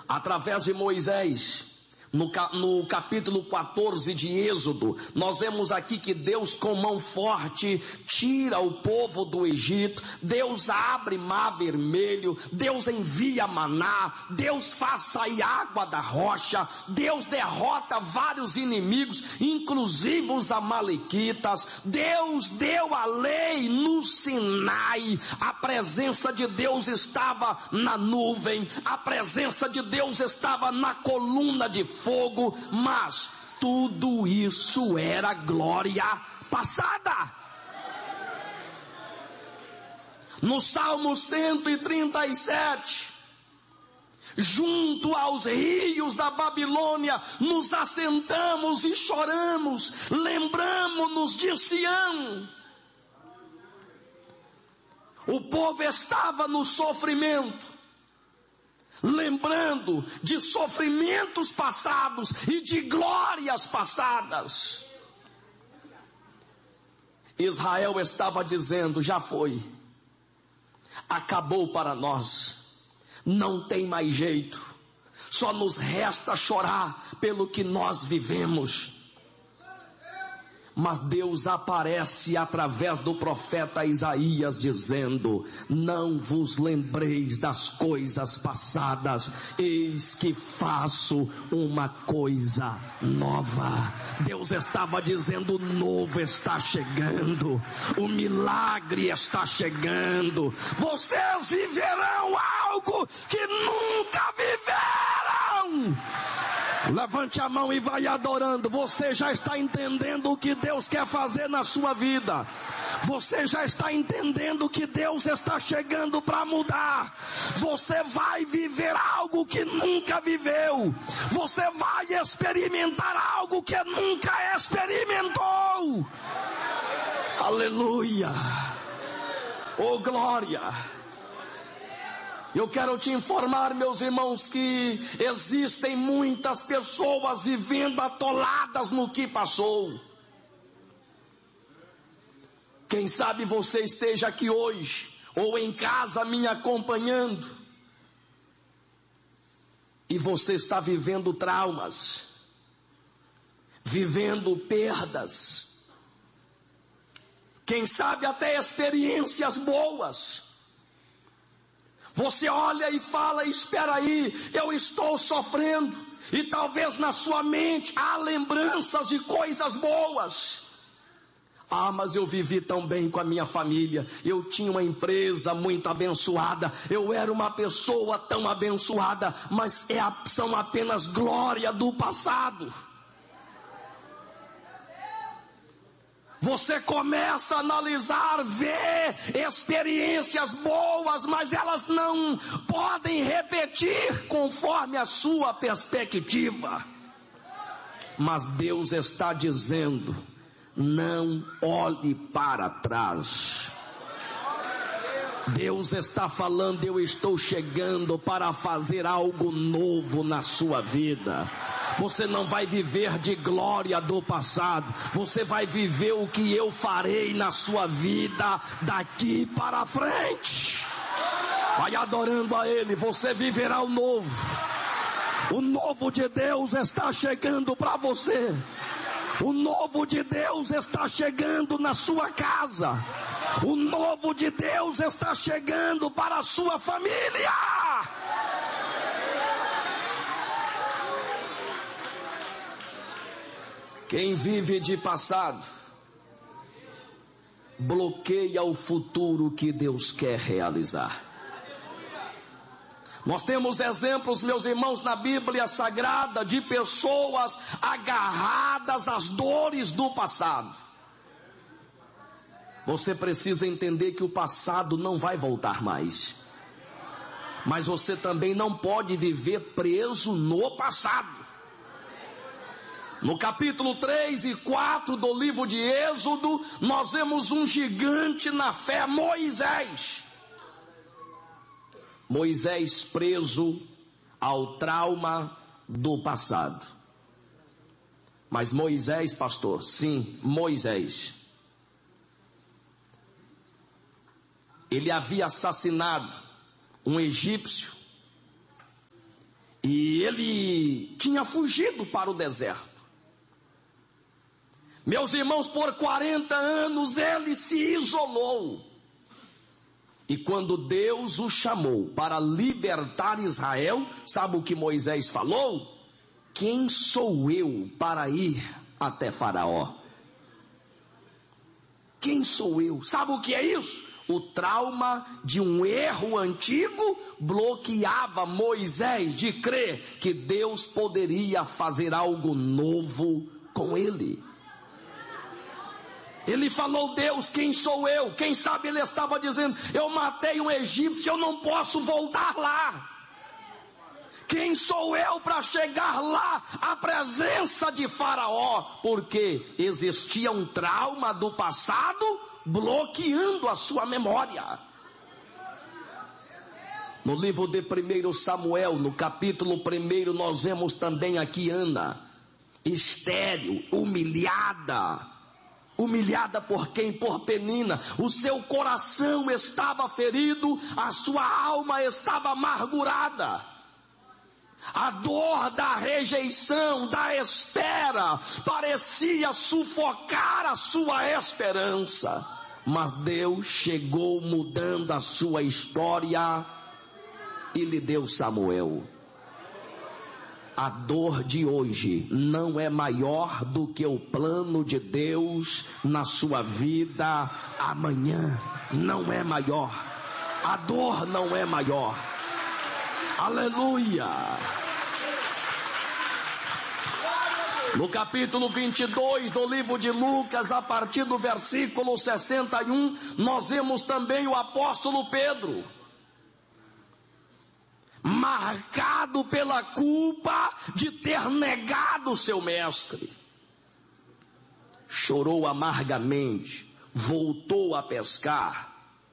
através de Moisés. No capítulo 14 de Êxodo, nós vemos aqui que Deus com mão forte tira o povo do Egito, Deus abre mar vermelho, Deus envia maná, Deus faz sair água da rocha, Deus derrota vários inimigos, inclusive os amalequitas. Deus deu a lei no Sinai, a presença de Deus estava na nuvem, a presença de Deus estava na coluna de fogo, mas tudo isso era glória passada. No Salmo 137, junto aos rios da Babilônia, nos assentamos e choramos, lembramos-nos de Sião. O povo estava no sofrimento, lembrando de sofrimentos passados e de glórias passadas. Israel estava dizendo: já foi, acabou para nós, não tem mais jeito, só nos resta chorar pelo que nós vivemos. Mas Deus aparece através do profeta Isaías dizendo: não vos lembreis das coisas passadas, eis que faço uma coisa nova. Deus estava dizendo: o novo está chegando, o milagre está chegando, vocês viverão algo que nunca viveram. Levante a mão e vai adorando. Você já está entendendo o que Deus quer fazer na sua vida. Você já está entendendo que Deus está chegando para mudar. Você vai viver algo que nunca viveu. Você vai experimentar algo que nunca experimentou. Aleluia. Oh, glória. Eu quero te informar, meus irmãos, que existem muitas pessoas vivendo atoladas no que passou. Quem sabe você esteja aqui hoje, ou em casa me acompanhando, e você está vivendo traumas, vivendo perdas, quem sabe até experiências boas. Você olha e fala: espera aí, eu estou sofrendo. E talvez na sua mente há lembranças de coisas boas. Ah, mas eu vivi tão bem com a minha família, eu tinha uma empresa muito abençoada, eu era uma pessoa tão abençoada, mas são apenas glória do passado. Você começa a analisar, ver experiências boas, mas elas não podem repetir conforme a sua perspectiva. Mas Deus está dizendo: não olhe para trás. Deus está falando: eu estou chegando para fazer algo novo na sua vida. Você não vai viver de glória do passado, você vai viver o que eu farei na sua vida daqui para frente. Vai adorando a Ele, você viverá o novo. O novo de Deus está chegando para você. O novo de Deus está chegando na sua casa. O novo de Deus está chegando para a sua família. Quem vive de passado bloqueia o futuro que Deus quer realizar. Nós temos exemplos, meus irmãos, na Bíblia Sagrada de pessoas agarradas às dores do passado. Você precisa entender que o passado não vai voltar mais. Mas você também não pode viver preso no passado. No capítulo 3 e 4 do livro de Êxodo, nós vemos um gigante na fé, Moisés. Moisés preso ao trauma do passado. Mas Moisés, pastor, sim, Moisés, ele havia assassinado um egípcio E ele tinha fugido para o deserto. Meus irmãos, por 40 anos ele se isolou. E quando Deus o chamou para libertar Israel, sabe o que Moisés falou? Quem sou eu para ir até Faraó? Quem sou eu? Sabe o que é isso? O trauma de um erro antigo bloqueava Moisés de crer que Deus poderia fazer algo novo com ele. Ele falou: Deus, quem sou eu? Quem sabe ele estava dizendo: eu matei um egípcio, eu não posso voltar lá. Quem sou eu para chegar lá à presença de Faraó? Porque existia um trauma do passado bloqueando a sua memória. No livro de 1 Samuel, no capítulo 1, nós vemos também aqui Ana, estéril, humilhada por quem? Por Penina. O seu coração estava ferido, a sua alma estava amargurada. A dor da rejeição, da espera, parecia sufocar a sua esperança. Mas Deus chegou mudando a sua história e lhe deu Samuel. A dor de hoje não é maior do que o plano de Deus na sua vida amanhã. Não é maior. A dor não é maior. Aleluia. No capítulo 22 do livro de Lucas, a partir do versículo 61, nós vemos também o apóstolo Pedro, marcado pela culpa de ter negado seu mestre. Chorou amargamente, voltou a pescar,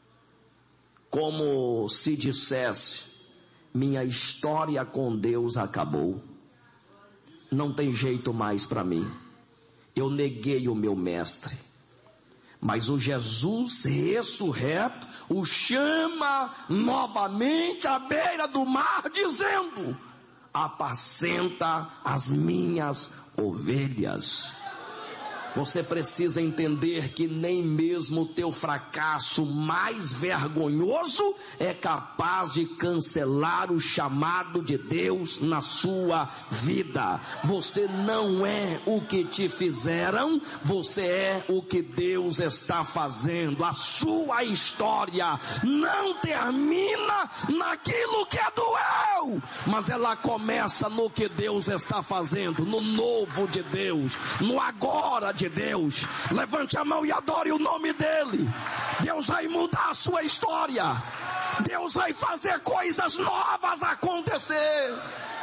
como se dissesse: minha história com Deus acabou, não tem jeito mais para mim, eu neguei o meu mestre. Mas o Jesus ressurreto o chama novamente à beira do mar, dizendo: apacenta as minhas ovelhas. Você precisa entender que nem mesmo o teu fracasso mais vergonhoso é capaz de cancelar o chamado de Deus na sua vida. Você não é o que te fizeram, você é o que Deus está fazendo. A sua história não termina naquilo que doeu, mas ela começa no que Deus está fazendo, no novo de Deus, no agora de Deus. Levante a mão e adore o nome dele. Deus vai mudar a sua história. Deus vai fazer coisas novas acontecer.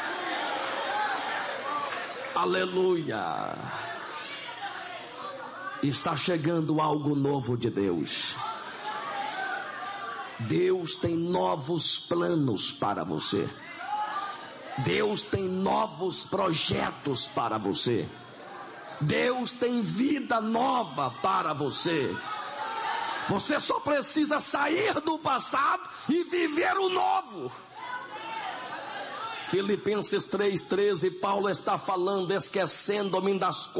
Aleluia. Está chegando algo novo de Deus. Deus tem novos planos para você. Deus tem novos projetos para você. Deus tem vida nova para você. Você só precisa sair do passado e viver o novo. Filipenses 3:13, Paulo está falando: esquecendo-me das coisas